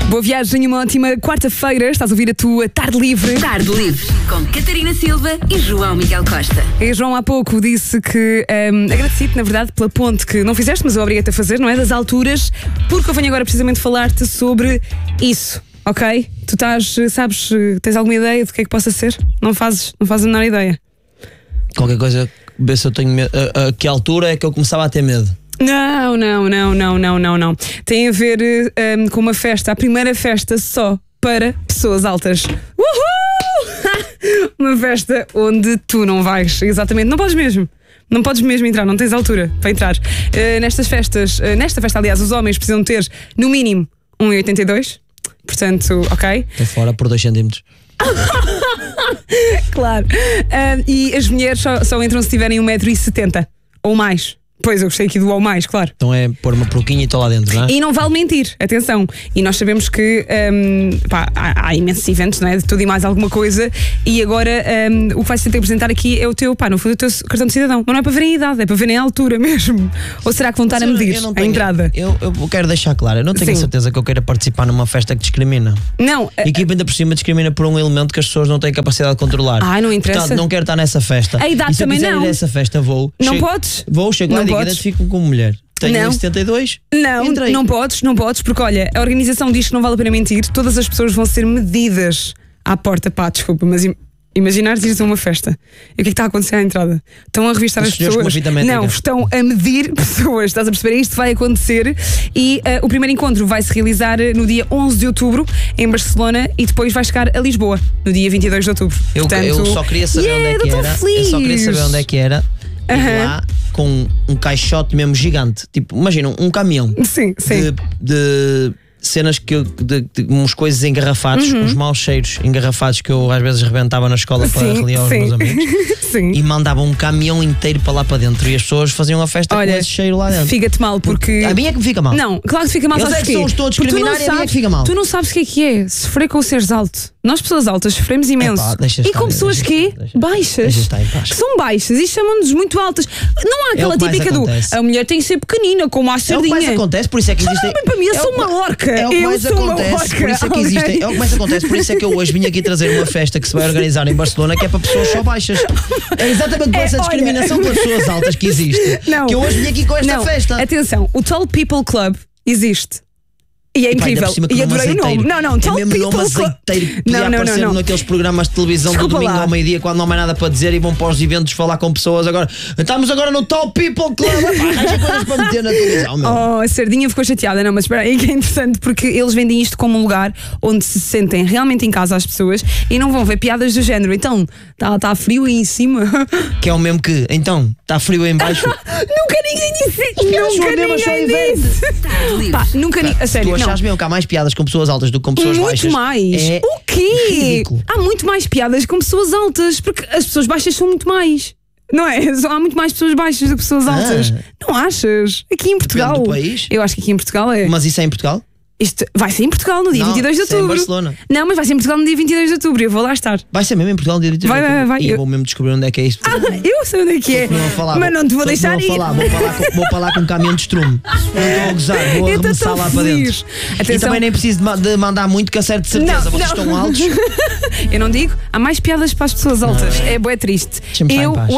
Boa viagem, uma ótima quarta-feira. Estás a ouvir a tua Tarde Livre. Tarde Livre, com Catarina Silva e João Miguel Costa. E João há pouco disse que agradeci-te, na verdade, pela ponte que não fizeste, mas eu obriguei-te a fazer, não é? Das alturas, porque eu venho agora precisamente falar-te sobre isso, ok? Tu sabes, tens alguma ideia do que é que possa ser? Não fazes a menor ideia. Qualquer coisa, ver se eu tenho medo. A que altura é que eu começava a ter medo? Não. Tem a ver com uma festa, a primeira festa só para pessoas altas. Uhul! Uma festa onde tu não vais, exatamente, não podes mesmo entrar, não tens altura para entrar. Nesta festa, aliás, os homens precisam ter no mínimo 1,82. Portanto, ok? Estou fora por 2 centímetros. Claro. E as mulheres só entram se tiverem 1,70 m ou mais. Pois, eu gostei aqui do ou mais, claro. Então é pôr uma peruquinha e estou lá dentro, não é? E não vale mentir, atenção. E nós sabemos que há imensos eventos, não é? De tudo e mais alguma coisa. E agora o que vais ter que apresentar aqui é o teu, no fundo, o teu cartão de cidadão. Mas não é para verem a idade, é para verem a altura mesmo. Ou será que vão estar a medir a entrada? Eu quero deixar claro, eu não tenho certeza que eu queira participar numa festa que discrimina. Não. A equipa ainda por cima discrimina por um elemento que as pessoas não têm capacidade de controlar. Não interessa. Portanto, não quero estar nessa festa. A idade também não. Se eu quiser ir a essa festa, vou. Podes? Chego lá e digo, identifico-me como mulher. Tenho 1,72? Não podes, porque olha, a organização diz que não vale a pena mentir, todas as pessoas vão ser medidas à porta. Desculpa, mas imaginares ir a uma festa. E o que é que está a acontecer à entrada? Estão a revistar as pessoas? Não, estão a medir pessoas. Estás a perceber? Isto vai acontecer e o primeiro encontro vai se realizar no dia 11 de outubro em Barcelona e depois vai chegar a Lisboa no dia 22 de outubro. Eu só queria saber onde é que era. Eu só queria saber onde é que era. E lá com um caixote mesmo gigante, tipo, imagina um caminhão de cenas de uns coisas engarrafados, uns maus cheiros engarrafados que eu às vezes rebentava na escola para religar aos meus amigos. E mandavam um caminhão inteiro para lá para dentro e as pessoas faziam a festa com esse cheiro lá dentro. Fica-te mal porque a mim é que me fica mal. Não, claro que fica mal. Eles é que são os todos discriminar e a mim é que fica mal. Tu não sabes o que é sofrer com seres alto. Nós, pessoas altas, sofremos imenso. E com pessoas baixas, que são baixas e chamam-nos muito altas. Não há aquela típica a mulher tem que ser pequenina, como a sardinha. É o que mais acontece, por isso é que existem. Para mim, eu sou uma orca. É o que mais acontece, por isso é que existem. É o que mais acontece, por isso é que eu hoje vim aqui trazer uma festa que se vai organizar em Barcelona, que é para pessoas só baixas. É exatamente por essa discriminação pelas pessoas altas que existe. Que eu hoje vim aqui com esta festa. Atenção, o Tall People Club existe. E é incrível. E adorei o nome. Tall People Club. Podia aparecer naqueles programas de televisão do domingo ao meio-dia quando não há mais nada para dizer e vão para os eventos falar com pessoas. Agora estamos agora no Tall People Club. Arranja coisas para meter na televisão, meu. A sardinha ficou chateada. Não, mas espera aí que é interessante porque eles vendem isto como um lugar onde se sentem realmente em casa as pessoas e não vão ver piadas do género. Então, está frio aí em cima. Que é o mesmo que, então, está frio aí em baixo. Nunca ninguém disse isso. Nunca ninguém. A sério. Tu achas mesmo que há mais piadas com pessoas altas do que com pessoas baixas? Muito mais. O quê? Ridículo. Há muito mais piadas com pessoas altas, porque as pessoas baixas são muito mais. Não é? Há muito mais pessoas baixas do que pessoas altas. Não achas? Aqui em Portugal. Depende do país. Eu acho que aqui em Portugal é. Mas isso é em Portugal? Isto vai ser em Portugal no dia 22 de outubro. Vai ser em Barcelona. Não, mas vai ser em Portugal no dia 22 de outubro. Eu vou lá estar. Vai ser mesmo em Portugal no dia 22 de outubro? Vai. E eu vou mesmo descobrir onde é que é isto. Eu sei onde é que é. Mas não te vou deixar ir. Vou para lá com um caminhão de estrume. Não estou a gozar. Vou arremessar lá para dentro. E também nem preciso de mandar muito, que a certo de certeza vocês estão altos. Eu não digo. Há mais piadas para as pessoas altas. É bué triste. Deixa-me estar em paz.